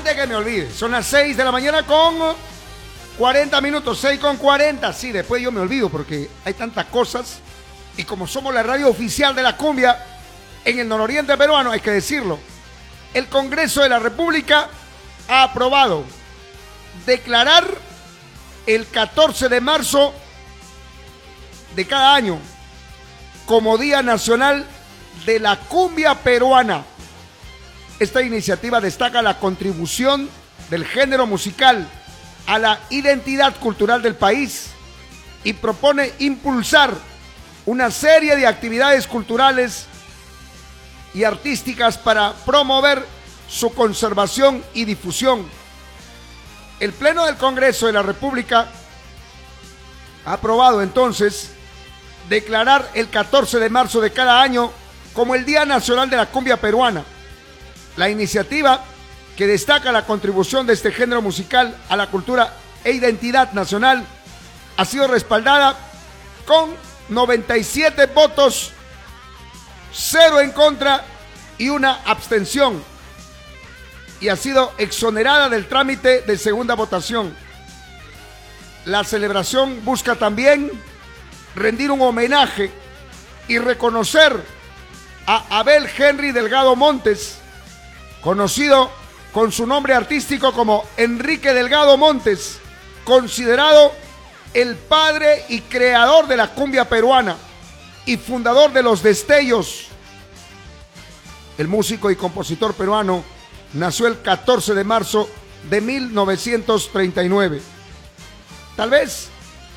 Antes que me olvide, son las 6 de la mañana con 40 minutos, 6 con 40. Sí, después yo me olvido porque hay tantas cosas. Y como somos la radio oficial de la cumbia en el nororiente peruano, hay que decirlo. El Congreso de la República ha aprobado declarar el 14 de marzo de cada año como Día Nacional de la Cumbia Peruana. Esta iniciativa destaca la contribución del género musical a la identidad cultural del país y propone impulsar una serie de actividades culturales y artísticas para promover su conservación y difusión. El Pleno del Congreso de la República ha aprobado entonces declarar el 14 de marzo de cada año como el Día Nacional de la Cumbia Peruana. La iniciativa, que destaca la contribución de este género musical a la cultura e identidad nacional, ha sido respaldada con 97 votos, 0 en contra y 1 abstención, y ha sido exonerada del trámite de segunda votación. La celebración busca también rendir un homenaje y reconocer a Abel Henry Delgado Montes, conocido con su nombre artístico como Enrique Delgado Montes, considerado el padre y creador de la cumbia peruana y fundador de los destellos. El músico y compositor peruano nació el 14 de marzo de 1939. Tal vez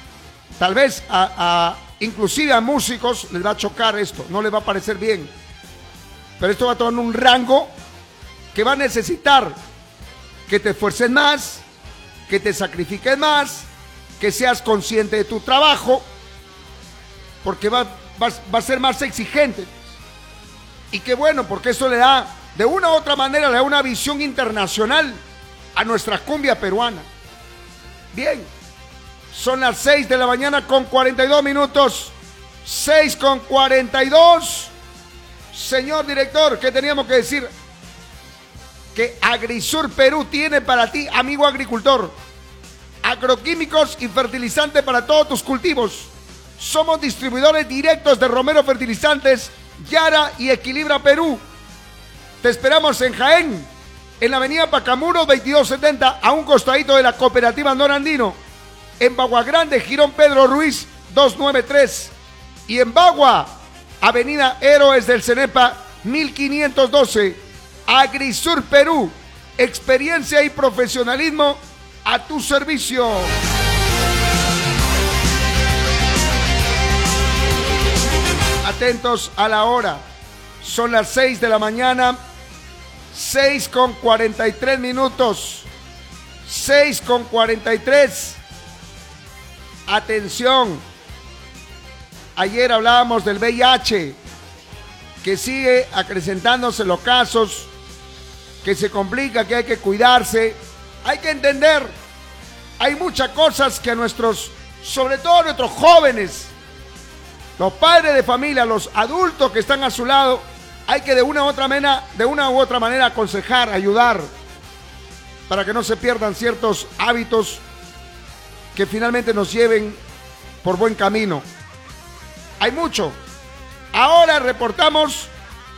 inclusive a músicos les va a chocar esto, no les va a parecer bien, pero esto va a tomar un rango que va a necesitar que te esfuerces más, que te sacrifiques más, que seas consciente de tu trabajo, porque va a ser más exigente. Y qué bueno, porque eso le da, de una u otra manera, le da una visión internacional a nuestra cumbia peruana. Bien, son las 6 de la mañana con 42 minutos. 6 con 42. Señor director, ¿qué teníamos que decir? Que Agrisur Perú tiene para ti, amigo agricultor, agroquímicos y fertilizantes para todos tus cultivos. Somos distribuidores directos de Romero Fertilizantes, Yara y Equilibra Perú. Te esperamos en Jaén, en la avenida Pacamuro 2270, a un costadito de la cooperativa Norandino. En Bagua Grande, Girón Pedro Ruiz 293. Y en Bagua, avenida Héroes del Cenepa 1512. Agrisur Perú, experiencia y profesionalismo a tu servicio. Atentos a la hora. Son las 6 de la mañana, 6 con 43 minutos. 6 con 43. Atención. Ayer hablábamos del VIH, que sigue acrecentándose los casos, que se complica, que hay que cuidarse. Hay que entender, hay muchas cosas que sobre todo nuestros jóvenes, los padres de familia, los adultos que están a su lado, hay que de una u otra manera aconsejar, ayudar, para que no se pierdan ciertos hábitos que finalmente nos lleven por buen camino. Hay mucho. Ahora reportamos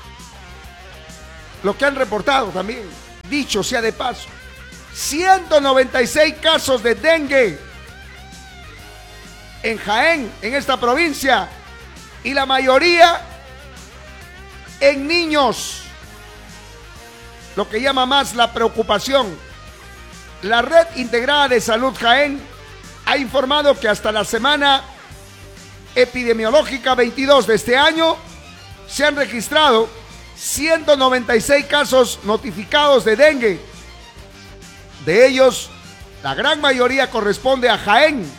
lo que han reportado también, dicho sea de paso. 196 casos de dengue en Jaén, en esta provincia, y la mayoría en niños, lo que llama más la preocupación. La Red Integrada de Salud Jaén ha informado que hasta la semana epidemiológica 22 de este año se han registrado 196 casos notificados de dengue. De ellos, la gran mayoría corresponde a Jaén,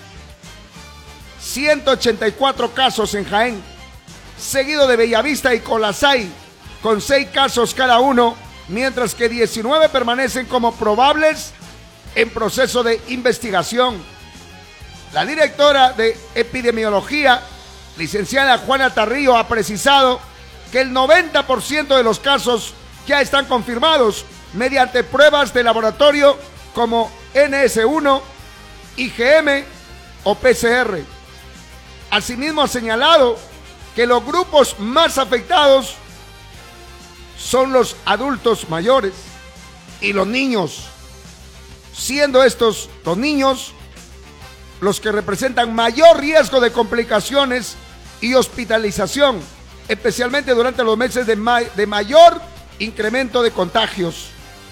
184 casos en Jaén, seguido de Bellavista y Colasay, con 6 casos cada uno, mientras que 19 permanecen como probables en proceso de investigación. La directora de epidemiología, licenciada Juana Tarrillo, ha precisado que el 90% de los casos ya están confirmados mediante pruebas de laboratorio como NS1, IgM o PCR. Asimismo, ha señalado que los grupos más afectados son los adultos mayores y los niños, siendo estos los niños los que representan mayor riesgo de complicaciones y hospitalización, especialmente durante los meses de mayor incremento de contagios.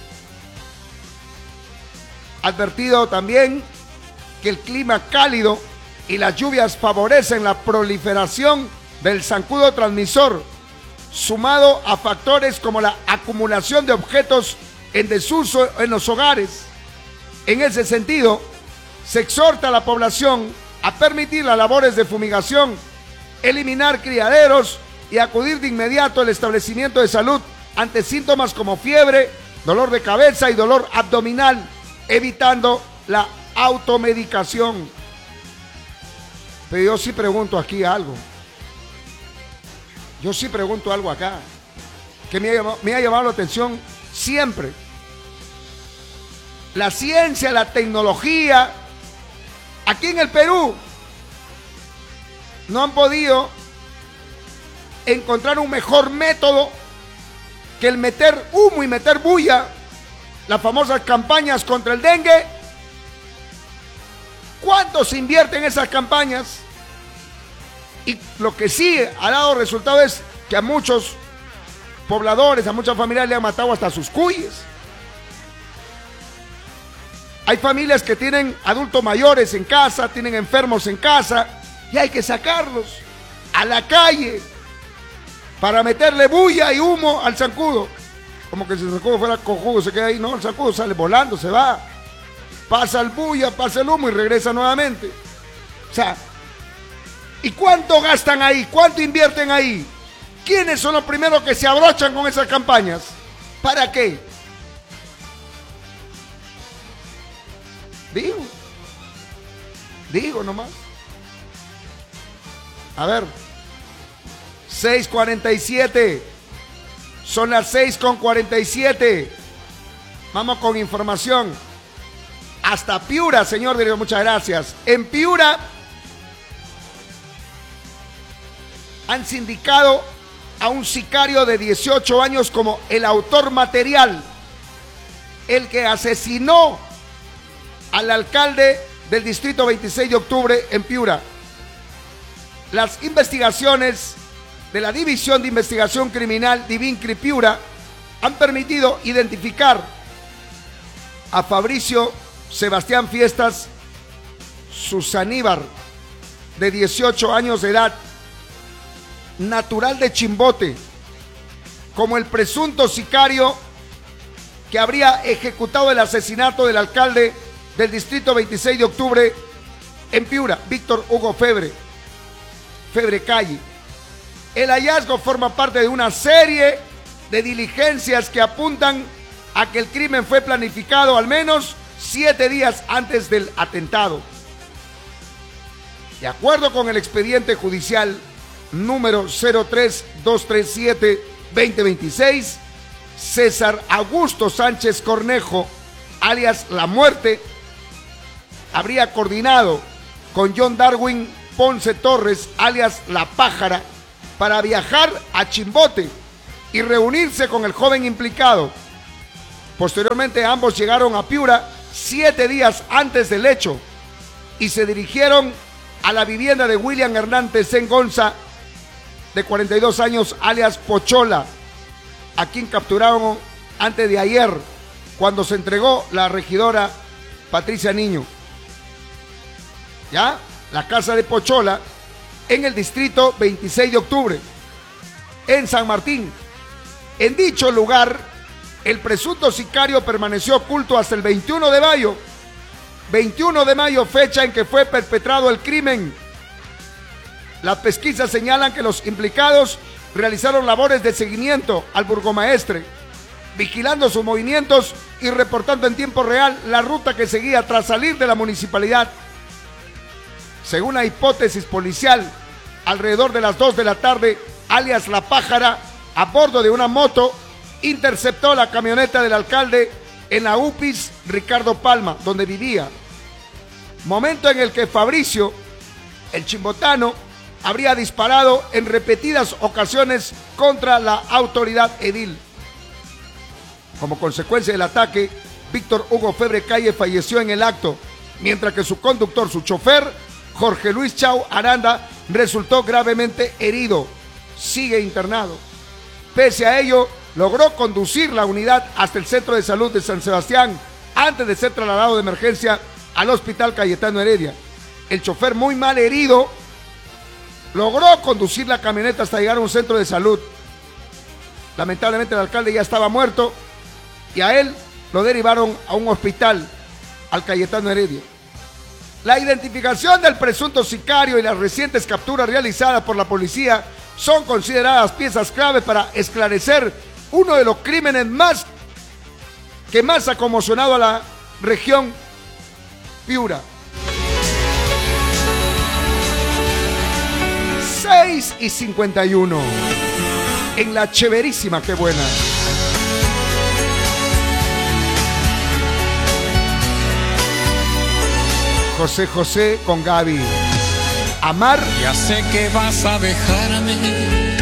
Advertido también que el clima cálido y las lluvias favorecen la proliferación del zancudo transmisor, sumado a factores como la acumulación de objetos en desuso en los hogares. En ese sentido, se exhorta a la población a permitir las labores de fumigación, eliminar criaderos y acudir de inmediato al establecimiento de salud ante síntomas como fiebre, dolor de cabeza y dolor abdominal, evitando la automedicación. Pero yo sí pregunto aquí algo. Yo sí pregunto algo acá, que me ha llamado la atención siempre. La ciencia, la tecnología, aquí en el Perú, no han podido encontrar un mejor método que el meter humo y meter bulla, las famosas campañas contra el dengue. ¿Cuánto se invierte en esas campañas? Y lo que sí ha dado resultado es que a muchos pobladores, a muchas familias le han matado hasta sus cuyes. Hay familias que tienen adultos mayores en casa, tienen enfermos en casa, y hay que sacarlos a la calle para meterle bulla y humo al zancudo. Como que si el zancudo fuera cojudo, se queda ahí. No, el zancudo sale volando, se va. Pasa el bulla, pasa el humo y regresa nuevamente. O sea, ¿y cuánto gastan ahí? ¿Cuánto invierten ahí? ¿Quiénes son los primeros que se abrochan con esas campañas? ¿Para qué? Digo nomás. A ver, 6:47. Son las 6:47. Vamos con información. Hasta Piura, señor director, muchas gracias. En Piura han sindicado a un sicario de 18 años como el autor material, el que asesinó al alcalde del distrito 26 de octubre en Piura. Las investigaciones de la División de Investigación Criminal Divincri Piura han permitido identificar a Fabricio Sebastián Fiestas Susaníbar, de 18 años de edad, natural de Chimbote, como el presunto sicario que habría ejecutado el asesinato del alcalde del distrito 26 de octubre en Piura, Víctor Hugo Febre Calle. El hallazgo forma parte de una serie de diligencias que apuntan a que el crimen fue planificado al menos 7 días antes del atentado. De acuerdo con el expediente judicial número 03237-2026, César Augusto Sánchez Cornejo, alias La Muerte, habría coordinado con John Darwin Ponce Torres, alias La Pájara, para viajar a Chimbote y reunirse con el joven implicado. Posteriormente, ambos llegaron a Piura 7 días antes del hecho y se dirigieron a la vivienda de William Hernández Zengonza, de 42 años, alias Pochola, a quien capturaron antes de ayer, cuando se entregó la regidora Patricia Niño. ¿Ya? La casa de Pochola, en el distrito 26 de octubre, en San Martín. En dicho lugar, el presunto sicario permaneció oculto hasta el 21 de mayo. 21 de mayo, fecha en que fue perpetrado el crimen. Las pesquisas señalan que los implicados realizaron labores de seguimiento al burgomaestre, vigilando sus movimientos y reportando en tiempo real la ruta que seguía tras salir de la municipalidad. Según la hipótesis policial, alrededor de las 2 de la tarde, alias La Pájara, a bordo de una moto, interceptó la camioneta del alcalde en la UPIS Ricardo Palma, donde vivía. Momento en el que Fabricio, el chimbotano, habría disparado en repetidas ocasiones contra la autoridad edil. Como consecuencia del ataque, Víctor Hugo Febre Calle falleció en el acto, mientras que su conductor, su chofer, Jorge Luis Chau Aranda, resultó gravemente herido. Sigue internado. Pese a ello, logró conducir la unidad hasta el Centro de Salud de San Sebastián antes de ser trasladado de emergencia al Hospital Cayetano Heredia. El chofer, muy mal herido, logró conducir la camioneta hasta llegar a un centro de salud. Lamentablemente el alcalde ya estaba muerto y a él lo derivaron a un hospital, al Cayetano Heredia. La identificación del presunto sicario y las recientes capturas realizadas por la policía son consideradas piezas clave para esclarecer uno de los crímenes que más ha conmocionado a la región Piura. 6:51 en la chéverísima, qué buena. José José con Gaby. Amar. Ya sé que vas a dejarme.